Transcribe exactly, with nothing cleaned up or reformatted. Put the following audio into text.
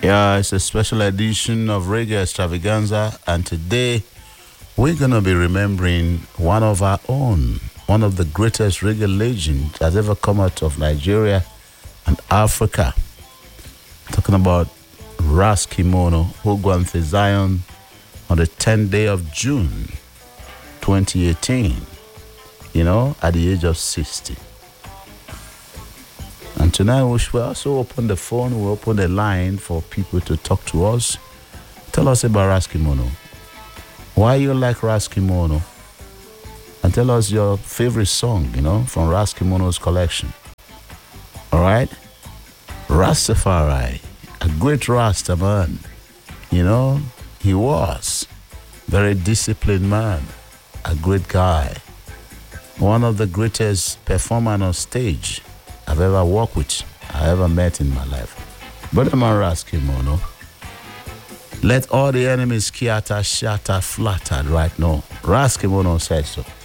Yeah, it's a special edition of Reggae Extravaganza, and today we're going to be remembering one of our own, one of the greatest reggae legends that has ever come out of Nigeria and Africa. Talking about Ras Kimono, who went to Zion on the tenth day of June twenty eighteen, you know, at the age of sixty. And tonight we will also open the phone, we'll open the line for people to talk to us. Tell us about Ras Kimono. Why you like Ras Kimono? And tell us your favorite song, you know, from Ras Kimono's collection. All right? Rastafari, a great Rasta man. You know, he was very disciplined man, a great guy. One of the greatest performers on stage I've ever worked with, I ever met in my life. Brother man Ras Kimono, let all the enemies scatter, shatter, flattered right now. Ras Kimono said so.